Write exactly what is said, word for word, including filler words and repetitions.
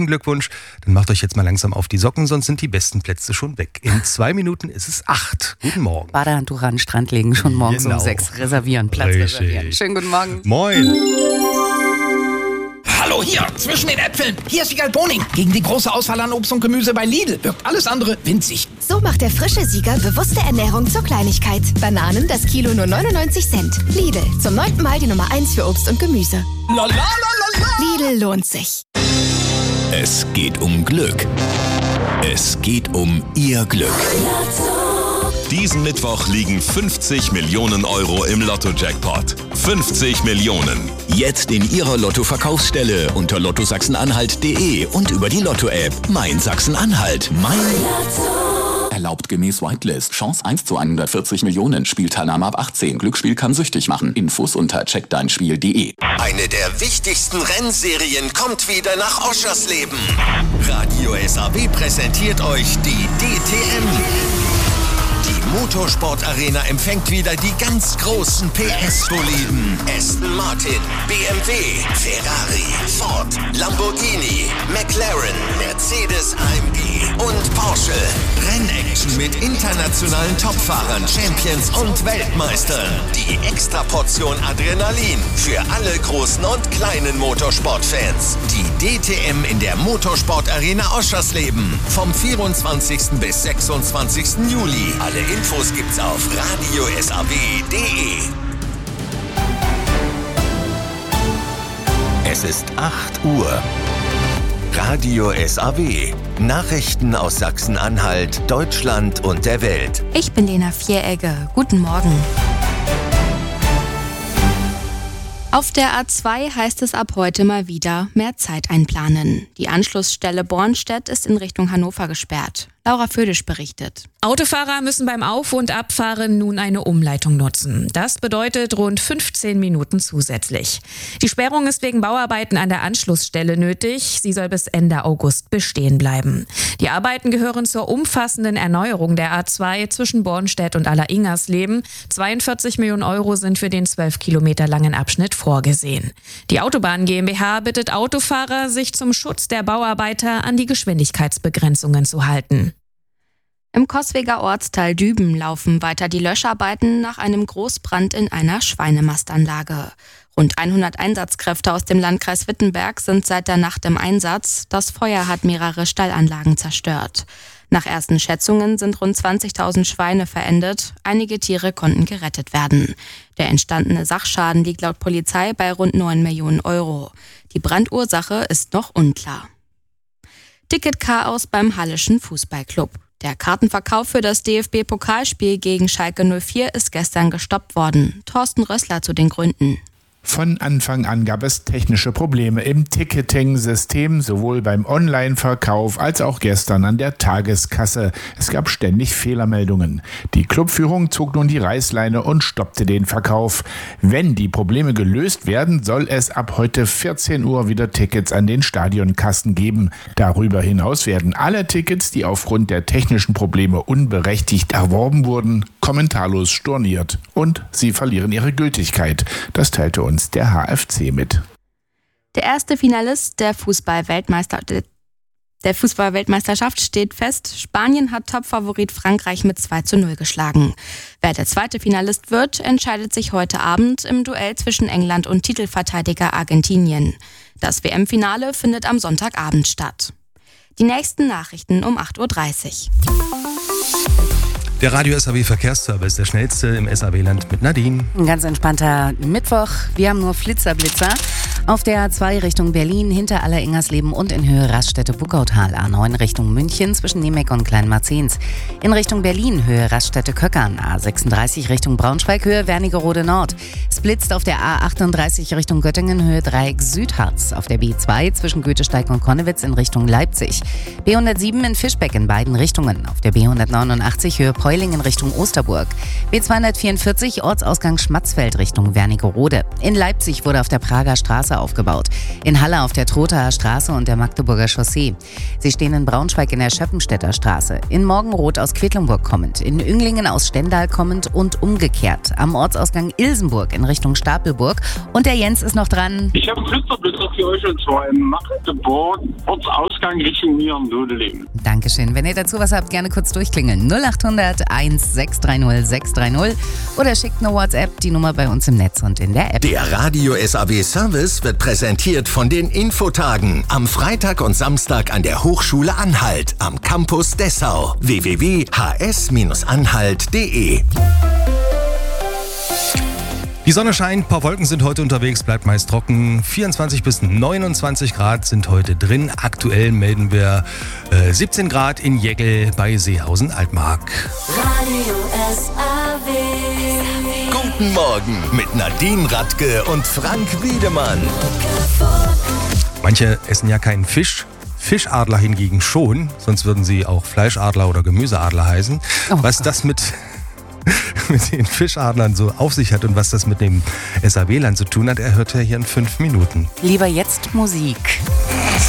Herzlichen Glückwunsch. Dann macht euch jetzt mal langsam auf die Socken, sonst sind die besten Plätze schon weg. In zwei Minuten ist es acht. Guten Morgen. Badehandtuch an den Strand legen, schon morgens genau. um sechs reservieren, Platz Richtig. reservieren. Schönen guten Morgen. Moin. Hallo, hier, zwischen den Äpfeln. Hier ist Siegal Boning. Gegen die große Auswahl an Obst und Gemüse bei Lidl wirkt alles andere winzig. So macht der frische Sieger bewusste Ernährung zur Kleinigkeit. Bananen, das Kilo nur neunundneunzig Cent. Lidl, zum neunten Mal die Nummer eins für Obst und Gemüse. La, la, la, la, la. Lidl lohnt sich. Es geht um Glück. Es geht um Ihr Glück. Diesen Mittwoch liegen fünfzig Millionen Euro im Lotto-Jackpot. fünfzig Millionen. Jetzt in Ihrer Lotto-Verkaufsstelle unter lotto sachsen-anhalt punkt de und über die Lotto-App. Mein Sachsen-Anhalt. Mein Lotto. Erlaubt gemäß Whitelist. Chance eins zu hundertvierzig Millionen. Spielteilnahme ab achtzehn. Glücksspiel kann süchtig machen. Infos unter check dein spiel punkt de. Eine der wichtigsten Rennserien kommt wieder nach Oschersleben. Radio S A W präsentiert euch die D T M. Die Motorsport-Arena empfängt wieder die ganz großen P S-Boliden. Aston Martin, B M W, Ferrari, Ford, Lamborghini, McLaren, Mercedes A M G und Porsche. Rennaction mit internationalen Topfahrern, Champions und Weltmeistern. Die Extraportion Adrenalin für alle großen und kleinen Motorsportfans. Die D T M in der Motorsport-Arena Oschersleben. Vom vierundzwanzigsten bis sechsundzwanzigsten Juli. Alle Infos gibt's auf radio s a w punkt de. Es ist acht Uhr. Radio S A W. Nachrichten aus Sachsen-Anhalt, Deutschland und der Welt. Ich bin Lena Vieregge. Guten Morgen. Auf der A zwei heißt es ab heute mal wieder mehr Zeit einplanen. Die Anschlussstelle Bornstedt ist in Richtung Hannover gesperrt. Laura Födisch berichtet. Autofahrer müssen beim Auf- und Abfahren nun eine Umleitung nutzen. Das bedeutet rund fünfzehn Minuten zusätzlich. Die Sperrung ist wegen Bauarbeiten an der Anschlussstelle nötig. Sie soll bis Ende August bestehen bleiben. Die Arbeiten gehören zur umfassenden Erneuerung der A zwei zwischen Bornstedt und Aller-Ingersleben. zweiundvierzig Millionen Euro sind für den zwölf Kilometer langen Abschnitt vorgesehen. Die Autobahn GmbH bittet Autofahrer, sich zum Schutz der Bauarbeiter an die Geschwindigkeitsbegrenzungen zu halten. Im Cosweger Ortsteil Düben laufen weiter die Löscharbeiten nach einem Großbrand in einer Schweinemastanlage. Rund hundert Einsatzkräfte aus dem Landkreis Wittenberg sind seit der Nacht im Einsatz. Das Feuer hat mehrere Stallanlagen zerstört. Nach ersten Schätzungen sind rund zwanzigtausend Schweine verendet. Einige Tiere konnten gerettet werden. Der entstandene Sachschaden liegt laut Polizei bei rund neun Millionen Euro. Die Brandursache ist noch unklar. Ticketchaos beim Halleschen Fußballclub. Der Kartenverkauf für das D F B-Pokalspiel gegen Schalke null vier ist gestern gestoppt worden. Thorsten Rössler zu den Gründen. Von Anfang an gab es technische Probleme im Ticketing-System, sowohl beim Online-Verkauf als auch gestern an der Tageskasse. Es gab ständig Fehlermeldungen. Die Clubführung zog nun die Reißleine und stoppte den Verkauf. Wenn die Probleme gelöst werden, soll es ab heute vierzehn Uhr wieder Tickets an den Stadionkassen geben. Darüber hinaus werden alle Tickets, die aufgrund der technischen Probleme unberechtigt erworben wurden, kommentarlos storniert und sie verlieren ihre Gültigkeit. Das teilte uns der H F C mit. Der erste Finalist der Fußball-Weltmeister, der Fußball-Weltmeisterschaft steht fest. Spanien hat Topfavorit Frankreich mit zwei zu null geschlagen. Wer der zweite Finalist wird, entscheidet sich heute Abend im Duell zwischen England und Titelverteidiger Argentinien. Das W M-Finale findet am Sonntagabend statt. Die nächsten Nachrichten um acht Uhr dreißig. Der Radio S A W Verkehrsservice, der schnellste im S A W-Land mit Nadine. Ein ganz entspannter Mittwoch. Wir haben nur Flitzerblitzer. Auf der A zwei Richtung Berlin, hinter Aller-Ingersleben und in Höhe Raststätte-Buckautal. A neun Richtung München zwischen Nemec und Kleinmarzens. In Richtung Berlin, Höhe Raststätte-Köckern. A sechsunddreißig Richtung Braunschweig, Höhe Wernigerode Nord. Es blitzt auf der A achtunddreißig Richtung Göttingen, Höhe Dreieck Südharz. Auf der B zwei zwischen Goethesteig und Konnewitz in Richtung Leipzig. B hundertsieben in Fischbeck in beiden Richtungen. Auf der B hundertneunundachtzig Höhe Peuling in Richtung Osterburg. B zweihundertvierundvierzig Ortsausgang Schmatzfeld Richtung Wernigerode. In Leipzig wurde auf der Prager Straße Straße aufgebaut. In Halle auf der Trothaer Straße und der Magdeburger Chaussee. Sie stehen in Braunschweig in der Schöppenstädter Straße. In Morgenroth aus Quedlinburg kommend. In Önglingen aus Stendal kommend und umgekehrt. Am Ortsausgang Ilsenburg in Richtung Stapelburg. Und der Jens ist noch dran. Ich habe einen Flitterblitzer für euch und zwar in Magdeburg, Ortsausgang Richtung Nieren-Dodeling. Dankeschön. Wenn ihr dazu was habt, gerne kurz durchklingeln. null acht hundert eins sechs drei null sechs drei null oder schickt eine WhatsApp, die Nummer bei uns im Netz und in der App. Der Radio S A W Service wird präsentiert von den Infotagen am Freitag und Samstag an der Hochschule Anhalt am Campus Dessau. w w w punkt h s anhalt punkt d e. Die Sonne scheint, ein paar Wolken sind heute unterwegs, bleibt meist trocken. vierundzwanzig bis neunundzwanzig Grad sind heute drin. Aktuell melden wir äh, siebzehn Grad in Jägel bei Seehausen-Altmark. Radio S A W. Guten Morgen mit Nadine Radke und Frank Wiedemann. Manche essen ja keinen Fisch. Fischadler hingegen schon, sonst würden sie auch Fleischadler oder Gemüseadler heißen. Oh was Gott. das mit... mit den Fischadlern so auf sich hat und was das mit dem S A W-Land zu tun hat, erhört er hier in fünf Minuten. Lieber jetzt Musik.